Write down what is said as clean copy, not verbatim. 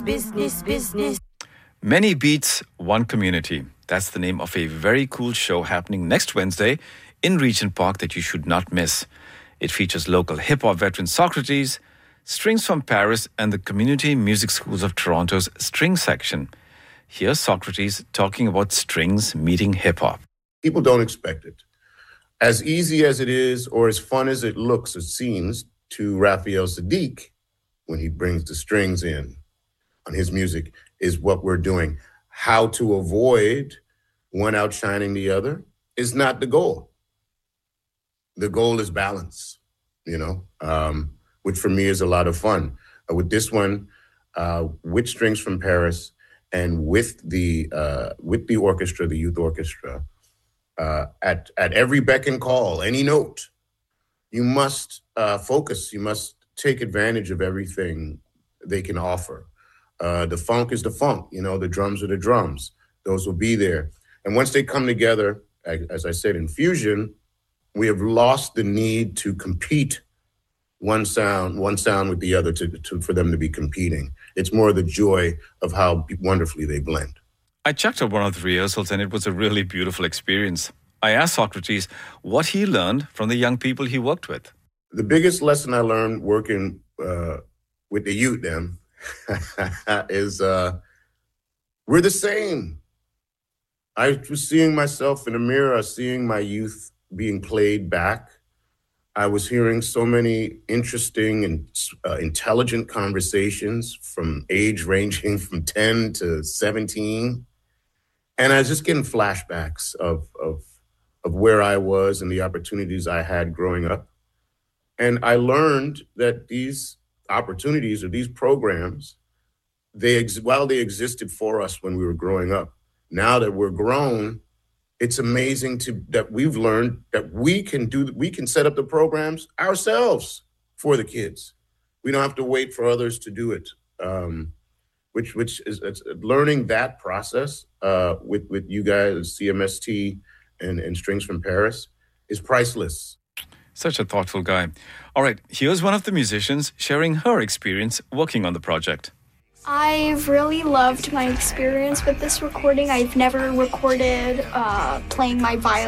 Many Beats, One Community. That's the name of a very cool show happening next Wednesday in Regent Park that you should not miss. It features local hip-hop veteran Socrates, Strings from Paris, and the Community Music Schools of Toronto's String section. Here's Socrates talking about strings meeting hip-hop. People don't expect it. As easy as it is, or as fun as it looks or seems to Raphael Saadiq when he brings the strings in on his music, is what we're doing. How to avoid one outshining the other is not the goal. The goal is balance, which for me is a lot of fun. With this one, with Strings from Paris and with the orchestra, the youth orchestra, at every beck and call, any note, you must focus. You must take advantage of everything they can offer. The funk is the funk, the drums are the drums. Those will be there. And once they come together, as I said, in fusion, we have lost the need to compete one sound with the other for them to be competing. It's more the joy of how wonderfully they blend. I checked out one of the rehearsals and it was a really beautiful experience. I asked Socrates what he learned from the young people he worked with. The biggest lesson I learned working with the youth, is we're the same. I was seeing myself in the mirror, seeing my youth being played back. I was hearing so many interesting and intelligent conversations from age ranging from 10 to 17. And I was just getting flashbacks of where I was and the opportunities I had growing up. And I learned that these opportunities or these programs, while they existed for us when we were growing up, now that we're grown, it's amazing that we've learned that we can set up the programs ourselves for the kids. We don't have to wait for others to do it. Which is learning that process with you guys, CMST and Strings from Paris, is priceless. Such a thoughtful guy. All right, here's one of the musicians sharing her experience working on the project. I've really loved my experience with this recording. I've never recorded playing my violin